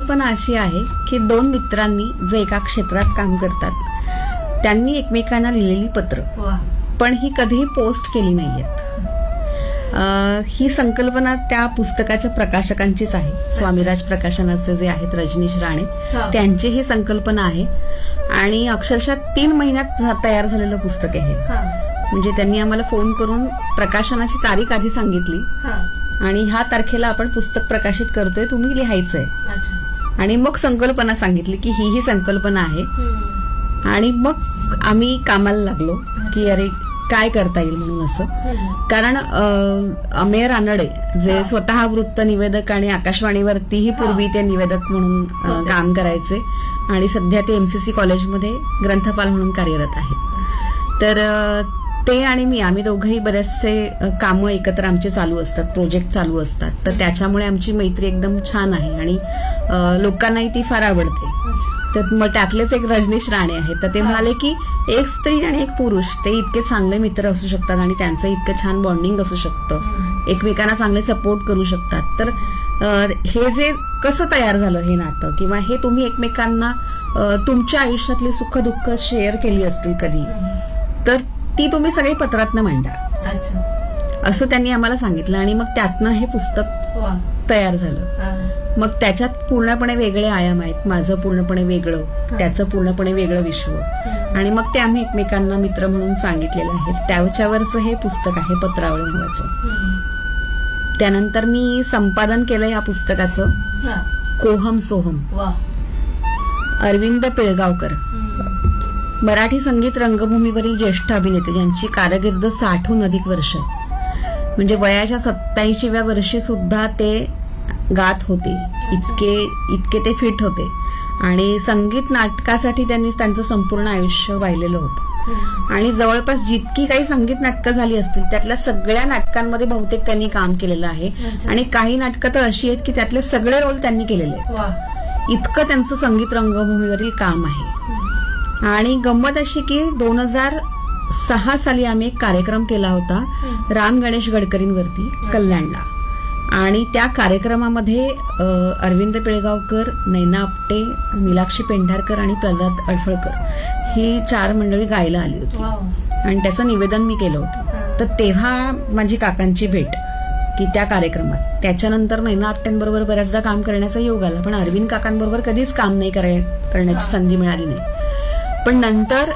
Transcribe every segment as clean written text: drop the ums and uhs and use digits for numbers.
संकल्पना अशी आहे की दोन मित्रांनी जे एका क्षेत्रात काम करतात त्यांनी एकमेकांना लिहिलेली पत्र, पण ही कधीही पोस्ट केली नाहीयेत. ही संकल्पना त्या पुस्तकाच्या प्रकाशकांचीच आहे. स्वामीराज प्रकाशनाचे जे आहेत रजनीश राणे, त्यांची ही संकल्पना आहे. आणि अक्षरशः 3 महिन्यात तयार झालेलं पुस्तक आहे. म्हणजे त्यांनी आम्हाला फोन करून प्रकाशनाची तारीख आधी सांगितली आणि ह्या तारखेला आपण पुस्तक प्रकाशित करतोय, तुम्ही लिहायचंय. आणि मग संकल्पना सांगितली की ही संकल्पना आहे. आणि मग आम्ही कामाला लागलो की अरे काय करता येईल म्हणून असं. कारण अमेय रानडे जे स्वतः वृत्त निवेदक आणि आकाशवाणीवरतीही पूर्वी ते निवेदक म्हणून काम करायचे आणि सध्या ते MCC कॉलेजमध्ये ग्रंथपाल म्हणून कार्यरत आहेत. तर ते आणि मी, आम्ही दोघंही बरेचसे कामं एकत्र आमचे चालू असतात, प्रोजेक्ट चालू असतात. तर त्याच्यामुळे आमची मैत्री एकदम छान आहे आणि लोकांनाही ती फार आवडते. तर मग त्यातलेच एक रजनीश राणे आहेत. तर ते म्हणाले की एक स्त्री आणि एक पुरुष ते इतके चांगले मित्र असू शकतात आणि त्यांचं इतकं छान बॉन्डिंग असू शकतं, एकमेकांना चांगले सपोर्ट करू शकतात. तर हे जे कसं तयार झालं हे नातं, किंवा हे तुम्ही एकमेकांना तुमच्या आयुष्यातली सुख दुःख शेअर केली असतील कधी, तर ती तुम्ही सगळी पत्रातनं मांडा असं त्यांनी आम्हाला सांगितलं. आणि मग त्यातनं हे पुस्तक तयार झालं. मग त्याच्यात पूर्णपणे वेगळे आयाम आहेत. माझं पूर्णपणे वेगळं, त्याचं पूर्णपणे वेगळं विश्व. आणि मग ते आम्ही एकमेकांना मित्र म्हणून सांगितलेलं आहे. त्याच्यावरचं हे पुस्तक आहे पत्रावळी नावाचं. त्यानंतर मी संपादन केलं या पुस्तकाचं, कोहम सोहम. अरविंद पिळगावकर, मराठी संगीत रंगभूमीवरील ज्येष्ठ अभिनेते, ज्यांची कारकीर्द 60हून अधिक वर्ष. म्हणजे वयाच्या 87व्या वर्षी सुद्धा ते गात होते, इतके ते फिट होते. आणि संगीत नाटकासाठी त्यांनी त्यांचं संपूर्ण आयुष्य वाहिलेलं होतं. आणि जवळपास जितकी काही संगीत नाटकं झाली असतील त्यातल्या सगळ्या नाटकांमध्ये बहुतेक त्यांनी काम केलेलं आहे. आणि काही नाटकं तर अशी आहेत की त्यातले सगळे रोल त्यांनी केलेले आहेत. इतकं त्यांचं संगीत रंगभूमीवरील काम आहे. आणि गंमत अशी की 2006 साली आम्ही एक कार्यक्रम केला होता राम गणेश गडकरींवरती कल्याणला. आणि त्या कार्यक्रमामध्ये अरविंद पिळगावकर, नैना आपटे, नीलाक्षी पेंढारकर आणि प्रल्हाद अडफळकर ही 4 मंडळी गायला आली होती. आणि त्याचं निवेदन मी केलं होतं. तर तेव्हा माझी काकांची भेट की त्या कार्यक्रमात. त्याच्यानंतर नैना आपट्यांबरोबर बऱ्याचदा काम करण्याचा योग आला, पण अरविंद काकांबरोबर कधीच काम नाही करण्याची संधी मिळाली नाही. पण नंतर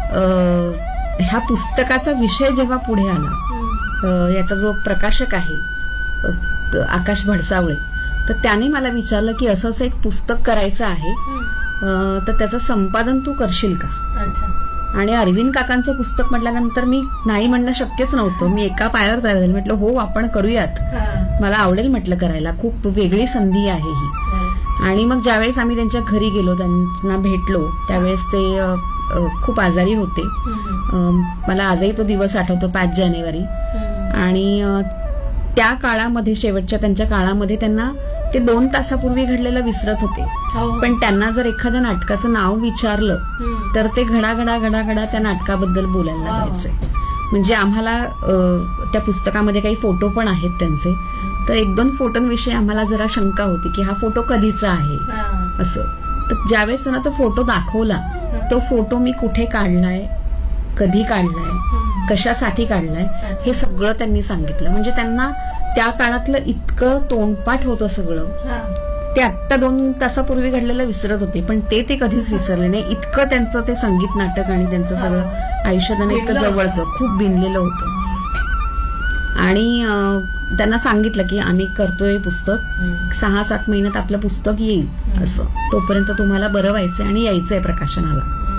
ह्या पुस्तकाचा विषय जेव्हा पुढे आला, याचा जो प्रकाशक आहे आकाश भडसावळे, तर त्याने मला विचारलं की असं एक पुस्तक करायचं आहे, तर त्याचं संपादन तू करशील का. आणि अरविंद काकांचं पुस्तक म्हटल्यानंतर मी नाही म्हणणं शक्यच नव्हतं. मी एका पायावर तयार झाले, म्हटलं हो आपण करूयात, मला आवडेल म्हटलं करायला, खूप वेगळी संधी आहे ही. आणि मग ज्यावेळेस आम्ही त्यांच्या घरी गेलो, त्यांना भेटलो, त्यावेळेस ते खूप आजारी होते. मला आजही तो दिवस आठवतो, 5 जानेवारी. आणि त्या काळामध्ये, शेवटच्या त्यांच्या काळामध्ये, त्यांना ते 2 तासापूर्वी घडलेलं विसरत होते. पण त्यांना जर एखाद्या नाटकाचं नाव विचारलं तर ते घडा त्या नाटकाबद्दल बोलायला लागायचे. म्हणजे आम्हाला त्या पुस्तकामध्ये काही फोटो पण आहेत त्यांचे. तर 1-2 फोटोंविषयी आम्हाला जरा शंका होती की हा फोटो कधीचा आहे असं. तर ज्यावेळेस त्यांना तो फोटो दाखवला, तो फोटो मी कुठे काढलाय, कधी काढलाय, कशासाठी काढलाय, हे सगळं त्यांनी सांगितलं. म्हणजे त्यांना त्या काळातलं इतकं तोंडपाठ होतं सगळं. ते आत्ता 2 तासापूर्वी घडलेलं विसरत होते, पण ते कधीच विसरले नाही. इतकं त्यांचं ते संगीत नाटक आणि त्यांचं सगळं आयुष्य त्यांना इतकं जवळचं, खूप भिनलेलं होतं. आणि त्यांना सांगितलं की आम्ही करतोय पुस्तक, 6-7 महिन्यात आपलं पुस्तक येईल असं, तोपर्यंत तुम्हाला बरं व्हायचंय आणि यायचंय प्रकाशनाला.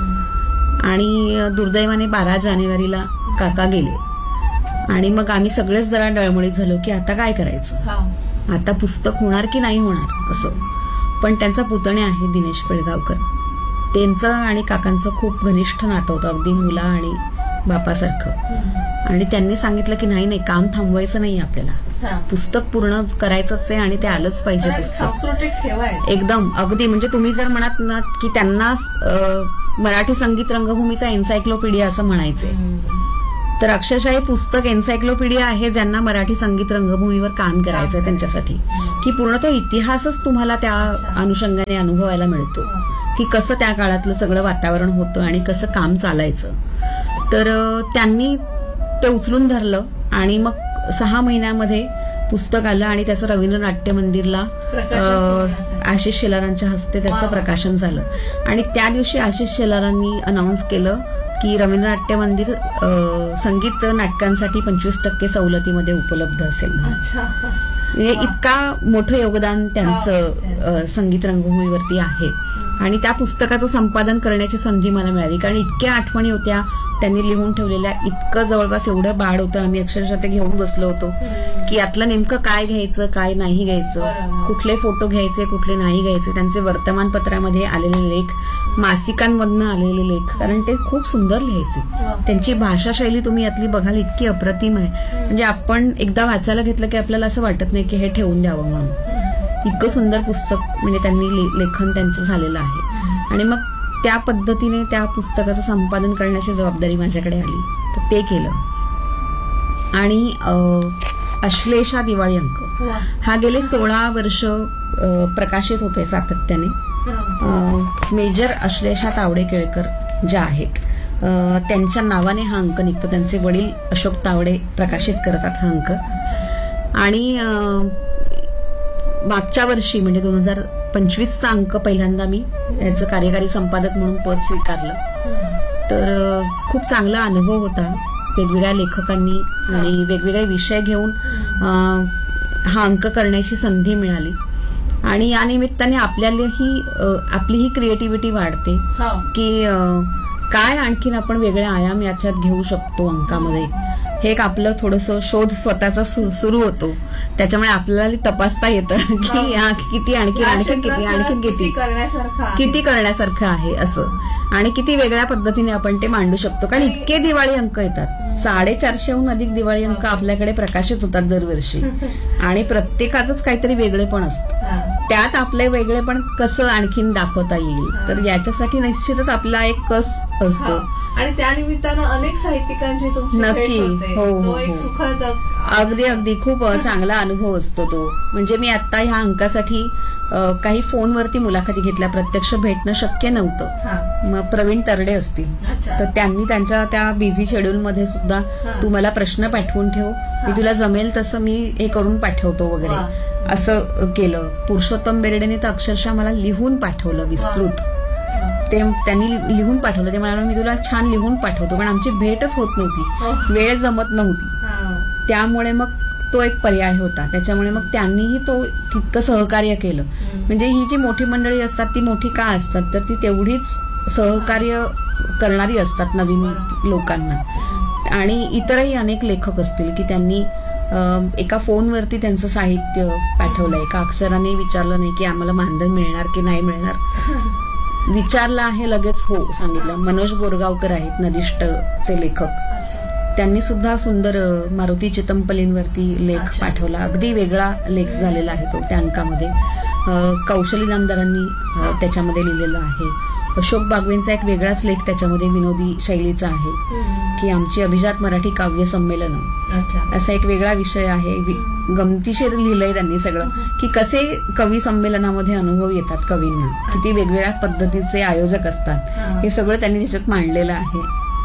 आणि दुर्दैवाने 12 जानेवारीला काका गेले. आणि मग आम्ही सगळेच जरा डळमळीत झालो की आता काय करायचं, आता पुस्तक होणार की नाही होणार असं. पण त्यांचा पुतणे आहे दिनेश पिळगावकर, त्यांचं आणि काकांचं खूप घनिष्ठ नातं होतं, अगदी मुला आणि बापासारखं. आणि त्यांनी सांगितलं की नाही काम थांबवायचं नाही आपल्याला, पुस्तक पूर्ण करायचंच आहे आणि ते आलंच पाहिजे पुस्तक एकदम. अगदी म्हणजे तुम्ही जर म्हणत ना की त्यांना मराठी संगीत रंगभूमीचा एन्सायक्लोपीडिया असं म्हणायचंय. तर अक्षरशः हे पुस्तक एन्सायक्लोपीडिया आहे ज्यांना मराठी संगीत रंगभूमीवर काम करायचंय त्यांच्यासाठी, की पूर्ण तो इतिहासच तुम्हाला त्या अनुषंगाने अनुभवायला मिळतो की कसं त्या काळातलं सगळं वातावरण होतं आणि कसं काम चालायचं. तर त्यांनी ते उचलून धरलं आणि मग 6 महिन्यामध्ये पुस्तक आलं आणि त्याचं रवींद्र नाट्य मंदिरला आशिष शेलारांच्या हस्ते त्याचं प्रकाशन झालं. आणि त्या दिवशी आशिष शेलारांनी अनाऊन्स केलं की रवींद्र नाट्य मंदिर संगीत नाटकांसाठी 25% सवलतीमध्ये उपलब्ध असेल. म्हणजे इतका मोठं योगदान त्यांचं संगीत रंगभूमीवरती आहे. आणि त्या पुस्तकाचं संपादन करण्याची संधी मला मिळाली, कारण इतक्या आठवणी होत्या त्यांनी लिहून ठेवलेल्या. इतकं जवळपास एवढं बाळ होतं, आम्ही अक्षरशः ते घेऊन बसलो होतो की यातलं नेमकं काय घ्यायचं काय नाही घ्यायचं, कुठले फोटो घ्यायचे कुठले नाही घ्यायचे, त्यांचे वर्तमानपत्रामध्ये आलेले लेख, मासिकांमधनं आलेले लेख, कारण ते खूप सुंदर लिहायचे. त्यांची भाषाशैली तुम्ही यातली बघाल इतकी अप्रतिम आहे, म्हणजे आपण एकदा वाचायला घेतलं की आपल्याला असं वाटत नाही की हे ठेवून द्यावं म्हणून. इतकं सुंदर पुस्तक म्हणजे त्यांनी लेखन त्यांचं झालेलं आहे. आणि मग त्या पद्धतीने त्या पुस्तकाचं संपादन करण्याची जबाबदारी माझ्याकडे आली, तर ते केलं. आणि अश्लेषा दिवाळी अंक हा गेले 16 वर्ष प्रकाशित होतोय सातत्याने. मेजर अश्लेषा तावडे केळकर ज्या आहेत त्यांच्या नावाने हा अंक निघतो. त्यांचे वडील अशोक तावडे प्रकाशित करतात हा अंक. आणि मागच्या वर्षी म्हणजे 2025चा अंक पहिल्यांदा मी याचं कार्यकारी संपादक म्हणून पद स्वीकारलं. तर खूप चांगला अनुभव होता. वेगवेगळ्या लेखकांनी आणि वेगवेगळे विषय घेऊन हा अंक करण्याची संधी मिळाली. आणि या निमित्ताने आपली ही क्रिएटिव्हिटी वाढते की काय आणखीन आपण वेगळे आयाम याच्यात घेऊ शकतो अंकामध्ये. हे एक आपलं थोडंसं शोध स्वतःचा सुरू होतो. त्याच्यामुळे आपल्याला तपासता येतं की किती आणखीन किती करण्यासारखं आहे असं, आणि किती वेगळ्या पद्धतीने आपण ते मांडू शकतो. कारण इतके दिवाळी अंक येतात, 450हून अधिक दिवाळी अंक आपल्याकडे प्रकाशित होतात दरवर्षी, आणि प्रत्येकातच काहीतरी वेगळेपण असतं. त्यात आपले वेगळेपण कसं आणखीन दाखवता येईल, तर याच्यासाठी निश्चितच आपला एक कस असतो. आणि त्यानिमित्तानं अनेक साहित्यिकांची नक्की हो सुखद अगदी खूप चांगला अनुभव असतो तो. म्हणजे मी आता ह्या अंकासाठी काही फोनवरती मुलाखती घेतल्या, प्रत्यक्ष भेटणं शक्य नव्हतं. मग प्रवीण तरडे असतील, तर त्यांनी त्यांच्या त्या बिझी शेड्यूलमध्ये सुद्धा तू मला प्रश्न पाठवून ठेव, मी तुला जमेल तसं मी हे करून पाठवतो वगैरे असं केलं. पुरुषोत्तम बेर्डेने तर अक्षरशः मला लिहून पाठवलं विस्तृत. ते त्यांनी लिहून पाठवलं, ते म्हणाले मी तुला छान लिहून पाठवतो, पण आमची भेटच होत नव्हती, वेळ जमत नव्हती. त्यामुळे मग तो एक पर्याय होता. त्याच्यामुळे मग त्यांनीही तो तितकं सहकार्य केलं. म्हणजे ही जी मोठी मंडळी असतात ती मोठी का असतात, तर ती तेवढीच सहकार्य करणारी असतात नवीन लोकांना. आणि इतरही अनेक लेखक असतील की त्यांनी एका फोनवरती त्यांचं साहित्य पाठवलं, एका अक्षराने विचारलं नाही की आम्हाला मानधन मिळणार की नाही मिळणार, विचारलं आहे लगेच हो सांगितलं. मनोज बोरगावकर आहेत नदिष्टचे लेखक, त्यांनी सुद्धा सुंदर मारुती चितंपलींवरती लेख पाठवला. अगदी वेगळा लेख झालेला आहे तो त्या अंकामध्ये. कौशली नामदारांनी त्याच्यामध्ये लिहिलेलं आहे. अशोक बागवेंचा एक वेगळाच लेख त्याच्यामध्ये विनोदी शैलीचा आहे की आमची अभिजात मराठी काव्य संमेलन, असा एक वेगळा विषय आहे. गमतीशीर लिहिलंय त्यांनी सगळं की कसे कवी संमेलनामध्ये अनुभव येतात कवींना, किती वेगवेगळ्या पद्धतीचे आयोजक असतात, हे सगळं त्यांनी त्याच्यात मांडलेलं आहे.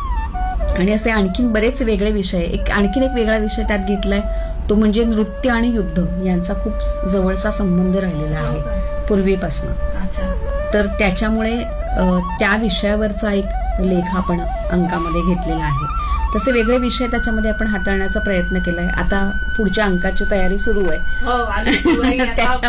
आणि असे आणखीन बरेच वेगळे विषय. आणखीन एक वेगळा विषय त्यात घेतलाय तो म्हणजे नृत्य आणि युद्ध यांचा खूप जवळचा संबंध राहिलेला आहे पूर्वीपासून. तर त्याच्यामुळे त्या विषयावरचा एक लेख आपण अंकामध्ये घेतलेला आहे. तसे वेगळे विषय त्याच्यामध्ये आपण हाताळण्याचा प्रयत्न केलाय. आता पुढच्या अंकाची तयारी सुरू आहे.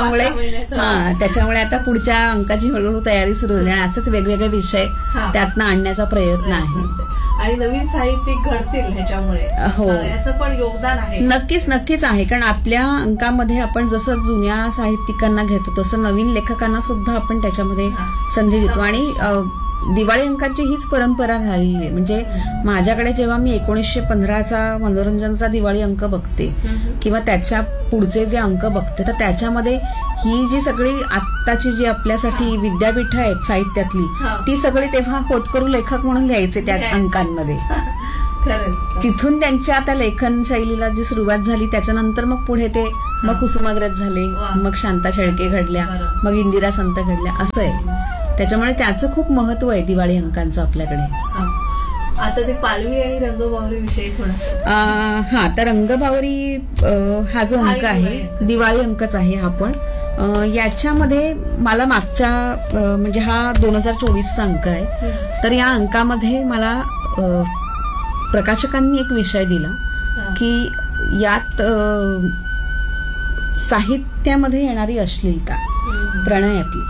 त्याच्यामुळे आता पुढच्या अंकाची हळूहळू तयारी सुरू झाली आणि असंच वेगवेगळे विषय त्यातनं आणण्याचा प्रयत्न आहे. आणि नवीन साहित्यिक घडतील ह्याच्यामुळे. हो, याचं पण योगदान आहे. नक्कीच आहे. कारण आपल्या अंकामध्ये आपण जसं जुन्या साहित्यिकांना घेतो तसं नवीन लेखकांना सुद्धा आपण त्याच्यामध्ये संधी देतो. आणि दिवाळी अंकाची हीच परंपरा राहिली आहे. म्हणजे माझ्याकडे जेव्हा मी 1915चा मनोरंजनचा दिवाळी अंक बघते किंवा त्याच्या पुढचे जे अंक बघते, तर त्याच्यामध्ये ही जी सगळी आत्ताची जी आपल्यासाठी विद्यापीठ आहेत साहित्यातली, ती सगळी तेव्हा होतकरू लेखक म्हणून लिहायचे त्या अंकांमध्ये. खरंच. तिथून त्यांच्या आता लेखन शैलीला जी सुरुवात झाली त्याच्यानंतर मग पुढे ते मग कुसुमाग्रज झाले, वा. मग शांता शेळके घडल्या, बरं. मग इंदिरा संत घडल्या, असं आहे. त्याच्यामुळे त्याचं खूप महत्व आहे दिवाळी अंकांचं आपल्याकडे. हा. आता ते पालवी आणि रंगबावरी विषयी थोडं. हा, तर रंगबावरी हा जो अंक आहे दिवाळी अंकच आहे हा. पण याच्यामध्ये मला मागच्या म्हणजे हा 2024चा अंक आहे. तर या अंकामध्ये मला प्रकाशकांनी एक विषय दिला की यात साहित्यामध्ये येणारी अश्लीलता प्रणयातली,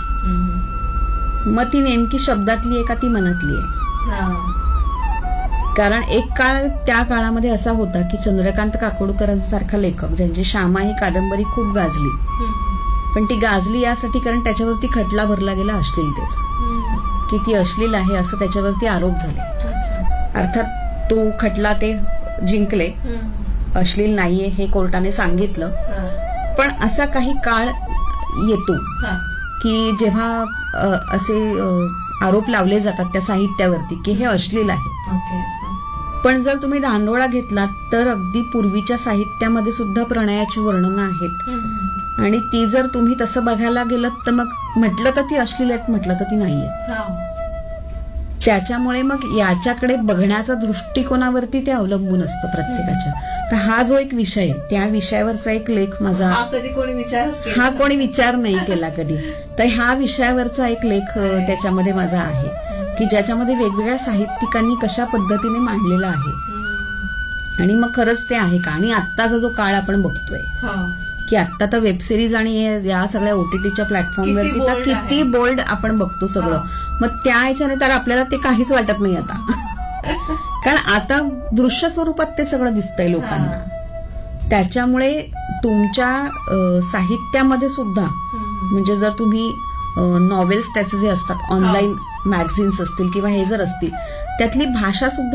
मग ती नेमकी शब्दातली आहे का ती मनातली आहे. कारण एक काळ त्या काळामध्ये असा होता की चंद्रकांत काकोडकरांसारखा लेखक ज्यांची श्यामा ही कादंबरी खूप गाजली, पण ती गाजली यासाठी कारण त्याच्यावरती खटला भरला गेला अश्लीलतेचा, की ती अश्लील आहे असं त्याच्यावरती आरोप झाले. अर्थात तो खटला ते जिंकले, अश्लील नाहीये हे कोर्टाने सांगितलं. पण असा काही काळ येतो की जेव्हा असे आरोप लावले जातात त्या साहित्यावरती की हे अश्लील आहे. पण जर तुम्ही धांडोळा घेतलात तर अगदी पूर्वीच्या साहित्यामध्ये सुद्धा प्रणयाची वर्णनं आहेत, आणि ती जर तुम्ही तसं बघायला गेलं तर मग म्हटलं तर ती अश्लील आहेत, म्हटलं तर ती नाहीये. त्याच्यामुळे मग याच्याकडे बघण्याचा दृष्टिकोनावरती ते अवलंबून असतं प्रत्येकाच्या. तर हा जो एक विषय आहे त्या विषयावरचा एक लेख माझा, कधी कोणी हा कोणी विचार नाही केला कधी, तर ह्या विषयावरचा एक लेख त्याच्यामध्ये माझा आहे की ज्याच्यामध्ये वेगवेगळ्या साहित्यिकांनी कशा पद्धतीने मांडलेला आहे. आणि मग खरंच ते आहे का. आणि आत्ताचा जो काळ आपण बघतोय की आता तर वेबसिरीज आणि या सगळ्या ओटीटीच्या प्लॅटफॉर्मवरती तर किती बोल्ड आपण बघतो सगळं. मग त्या ह्याच्याने तर आपल्याला ते काहीच वाटत नाही आता, कारण आता दृश्य स्वरूपात ते सगळं दिसतंय लोकांना. त्याच्यामुळे तुमच्या साहित्यामध्ये सुद्धा म्हणजे जर तुम्ही नॉवेल्स त्याचे जे असतात, ऑनलाईन मॅगझिन्स असतील किंवा हे जर असतील, त्यातली भाषा सुद्धा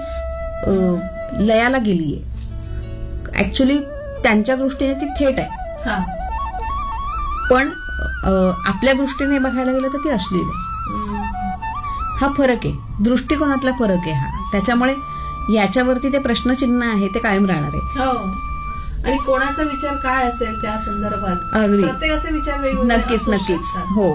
तितकीच लयाला गेलीये. ऍक्च्युली त्यांच्या दृष्टीने ती थेट आहे, पण आपल्या दृष्टीने बघायला गेलं तर ती अश्लील आहे. हा फरक आहे, दृष्टिकोनातला फरक आहे हा. त्याच्यामुळे याच्यावरती ते प्रश्नचिन्ह आहे ते कायम राहणार आहे. आणि कोणाचा विचार काय असेल त्या संदर्भात, अगदी प्रत्येकाचे विचार वेगवेगळे. नक्कीच. हो,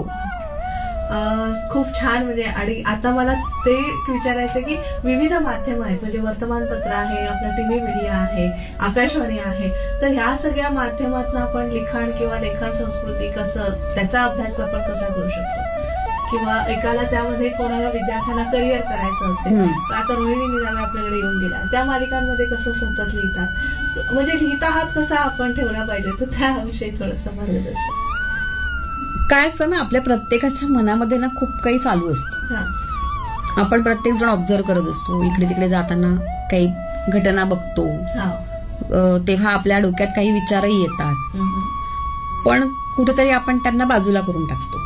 खूप छान. म्हणजे आणि आता मला ते विचारायचं की विविध माध्यम आहेत, म्हणजे वर्तमानपत्र आहे, आपला टीव्ही मीडिया आहे, आकाशवाणी आहे, तर ह्या सगळ्या माध्यमातून आपण लिखाण किंवा लेखन संस्कृती कसं, त्याचा अभ्यास आपण कसा करू शकतो, किंवा एकाला त्यामध्ये कोणाला विद्यार्थ्यांना करिअर करायचं असेल, आता रोहिणी निजामे आपल्याकडे येऊन गेल्या, त्या मालिकांमध्ये कसं सतत लिहितात, म्हणजे लिहिता हात कसा आपण ठेवला पाहिजे, तर त्याविषयी थोडंसं मार्गदर्शन. काय असतं ना, आपल्या प्रत्येकाच्या मनामध्ये ना खूप काही चालू असतं. आपण प्रत्येक जण ऑब्झर्व करत असतो, इकडे तिकडे जाताना काही घटना बघतो, तेव्हा आपल्या डोक्यात काही विचारही येतात, पण कुठेतरी आपण त्यांना बाजूला करून टाकतो.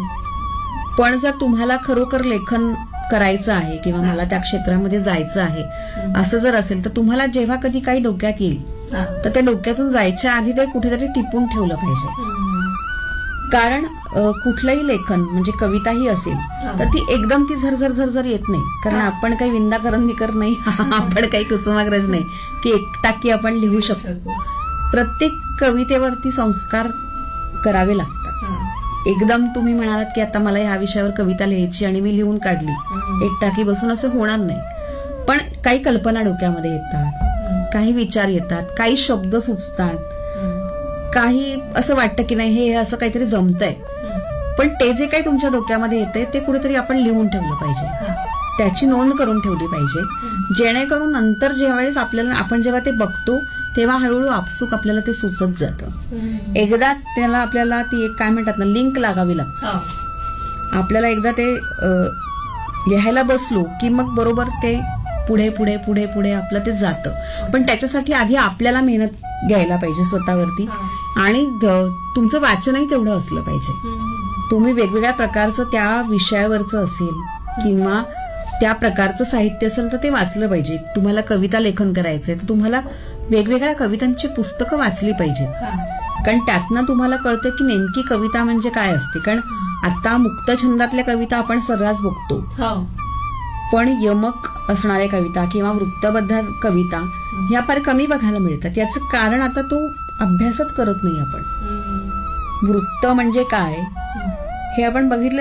पण जर तुम्हाला खरोखर लेखन करायचं आहे किंवा मला त्या क्षेत्रामध्ये जायचं आहे असं जर असेल, तर तुम्हाला जेव्हा कधी काही डोक्यात येईल तर त्या डोक्यातून जायच्या आधी ते कुठेतरी टिपून ठेवलं पाहिजे. कारण कुठलंही लेखन म्हणजे कविताही असेल तर ती एकदम ती झरझर येत नाही, कारण आपण काही विंदा करंदीकर नाही, आपण काही कुसुमाग्रज नाही की एकटाकी आपण लिहू शकतो. प्रत्येक कवितेवरती संस्कार करावे लागतात. एकदम तुम्ही म्हणालात की आता मला ह्या विषयावर कविता लिहायची आणि मी लिहून काढली, एकटाकी बसून असं होणार नाही. पण काही कल्पना डोक्यामध्ये येतात, काही विचार येतात, काही शब्द सुचतात, काही असं वाटतं की नाही हे असं काहीतरी जमतंय, पण ते जे काही तुमच्या डोक्यामध्ये येतंय ते कुठेतरी आपण लिहून ठेवलं पाहिजे, त्याची नोंद करून ठेवली पाहिजे, जेणेकरून नंतर ज्यावेळेस आपण जेव्हा ते बघतो तेव्हा हळूहळू आपसूक आपल्याला ते सुचत जातं. एकदा त्याला आपल्याला ती एक काय म्हणतात ना, लिंक लागावी लागते. आपल्याला एकदा ते लिहायला बसलो की मग बरोबर ते पुढे पुढे पुढे पुढे आपलं ते जातं. पण त्याच्यासाठी आधी आपल्याला मेहनत घ्यायला पाहिजे स्वतःवरती, आणि तुमचं वाचनही तेवढं असलं पाहिजे. तुम्ही वेगवेगळ्या प्रकारचं त्या विषयावरचं असेल किंवा त्या प्रकारचं साहित्य असेल तर ते वाचलं पाहिजे. तुम्हाला कविता लेखन करायचंय तर तुम्हाला वेगवेगळ्या कवितांची पुस्तकं वाचली पाहिजे, कारण त्यातनं तुम्हाला कळतं की नेमकी कविता म्हणजे काय असते. कारण आता मुक्त छंदातल्या कविता आपण सर्रास बघतो, पण यमक असणाऱ्या कविता किंवा वृत्तबद्ध कविता ह्या फार कमी बघायला मिळतात. याचं कारण आता तो अभ्यासच करत नाही आपण. वृत्त म्हणजे काय हे आपण बघितलं